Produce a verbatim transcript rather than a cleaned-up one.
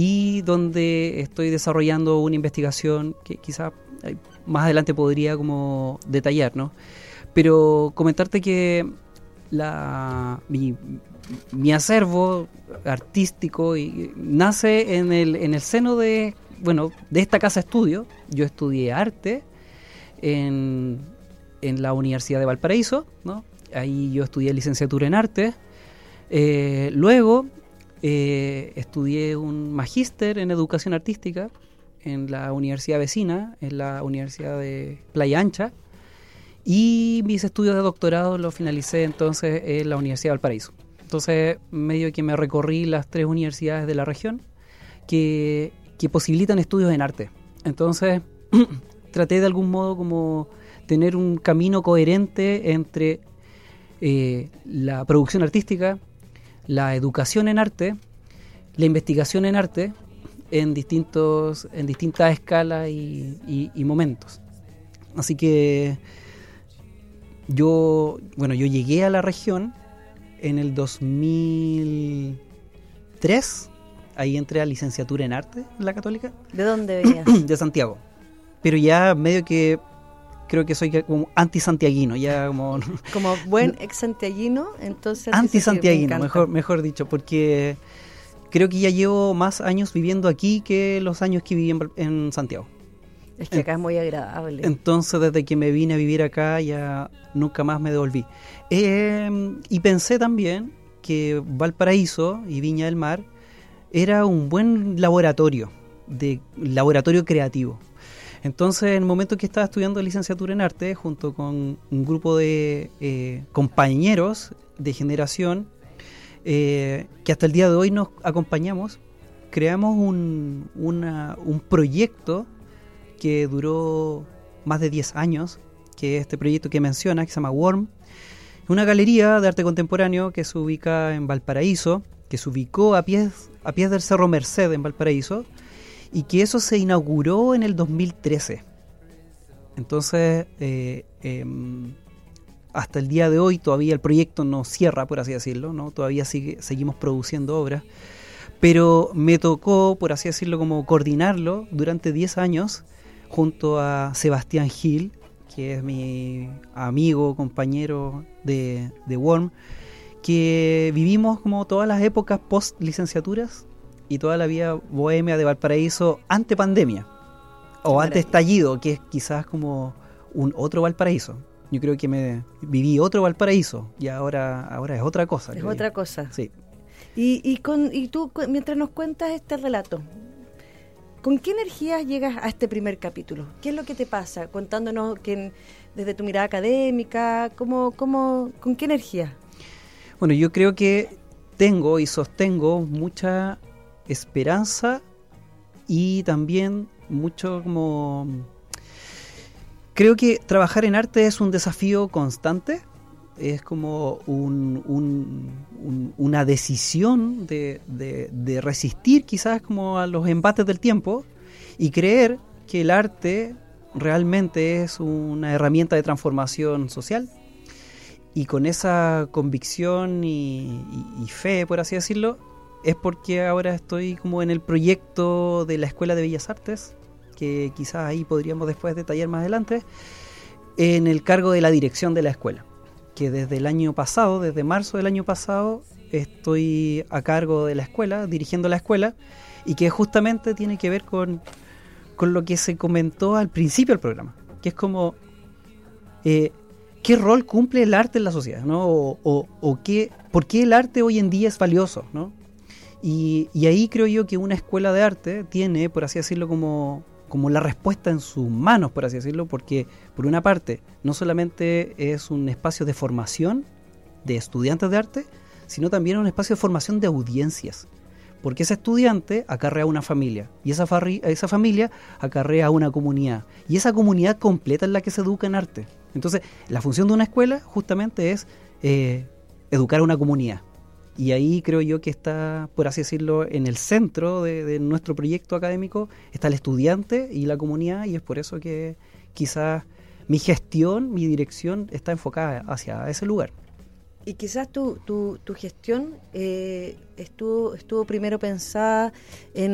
y donde estoy desarrollando una investigación que quizás más adelante podría como detallar, ¿no? Pero comentarte que la mi, mi acervo artístico y, nace en el, en el seno de, bueno, de esta casa estudio. Yo estudié arte en, en la Universidad de Valparaíso, ¿no? Ahí yo estudié licenciatura en arte. Eh, luego eh, estudié un magíster en educación artística en la universidad vecina, en la Universidad de Playa Ancha, y mis estudios de doctorado los finalicé entonces en la Universidad de Valparaíso. Entonces, medio que me recorrí las tres universidades de la región que, que posibilitan estudios en arte. Entonces, traté de algún modo como tener un camino coherente entre eh, la producción artística, la educación en arte, la investigación en arte, en distintos en distintas escalas y, y, y momentos. Así que yo, bueno, yo llegué a la región en el dos mil tres, ahí entré a licenciatura en arte en la Católica. ¿De dónde venías? De Santiago. Pero ya medio que creo que soy como anti-santiaguino, ya como... Como buen ex-santiaguino, entonces... Anti-santiaguino, mejor, mejor dicho, porque creo que ya llevo más años viviendo aquí que los años que viví en, en Santiago. Es que acá en, es muy agradable. Entonces, desde que me vine a vivir acá, ya nunca más me devolví. Eh, y pensé también que Valparaíso y Viña del Mar era un buen laboratorio, de laboratorio creativo. Entonces, en el momento que estaba estudiando licenciatura en arte, junto con un grupo de eh, compañeros de generación, eh, que hasta el día de hoy nos acompañamos, creamos un, una, un proyecto que duró más de diez años, que es este proyecto que menciona, que se llama Worm. Es una galería de arte contemporáneo que se ubica en Valparaíso, que se ubicó a pies, a pies del Cerro Merced en Valparaíso, y que eso se inauguró en el dos mil trece. Entonces, eh, eh, hasta el día de hoy todavía el proyecto no cierra, por así decirlo, ¿no? Todavía sigue, seguimos produciendo obras, pero me tocó, por así decirlo, como coordinarlo durante diez años junto a Sebastián Gil, que es mi amigo, compañero de, de Worm, que vivimos como todas las épocas post-licenciaturas y toda la vida bohemia de Valparaíso ante pandemia, o ante estallido, que es quizás como un otro Valparaíso. Yo creo que me viví otro Valparaíso y ahora, ahora es otra cosa. Es otra cosa. Sí. Y, y, con, y tú, mientras nos cuentas este relato, ¿con qué energías llegas a este primer capítulo? ¿Qué es lo que te pasa? Contándonos que, desde tu mirada académica, ¿cómo, cómo, ¿con qué energía? Bueno, yo creo que tengo y sostengo mucha esperanza y también mucho como... Creo que trabajar en arte es un desafío constante, es como un, un, un, una decisión de, de, de resistir quizás como a los embates del tiempo y creer que el arte realmente es una herramienta de transformación social. Y con esa convicción y, y, y fe, por así decirlo, es porque ahora estoy como en el proyecto de la Escuela de Bellas Artes, que quizás ahí podríamos después detallar más adelante, en el cargo de la dirección de la escuela, que desde el año pasado, desde marzo del año pasado, estoy a cargo de la escuela, dirigiendo la escuela, y que justamente tiene que ver con, con lo que se comentó al principio del programa, que es como... Eh, ¿qué rol cumple el arte en la sociedad, ¿no? O, o, o qué, ¿por qué el arte hoy en día es valioso, ¿no? Y, y ahí creo yo que una escuela de arte tiene, por así decirlo, como, como la respuesta en sus manos, por así decirlo, porque por una parte no solamente es un espacio de formación de estudiantes de arte, sino también un espacio de formación de audiencias, porque ese estudiante acarrea una familia, y esa, farri- esa familia acarrea una comunidad, y esa comunidad completa es la que se educa en arte. Entonces, la función de una escuela justamente es eh, educar a una comunidad. Y ahí creo yo que está, por así decirlo, en el centro de, de nuestro proyecto académico, está el estudiante y la comunidad, y es por eso que quizás mi gestión, mi dirección está enfocada hacia ese lugar. Y quizás tu, tu, tu gestión eh, estuvo, estuvo primero pensada en